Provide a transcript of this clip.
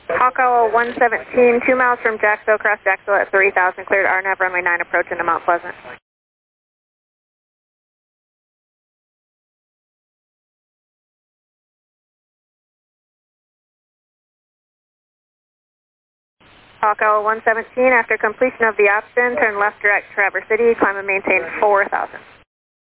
Hawk Owl 117, 2 miles from Jacksonville, cross Jacksonville at 3000, cleared RNAV runway 9 approach into Mount Pleasant. Hawk Owl 117, after completion of the option, turn left direct Traverse City, climb and maintain 4000.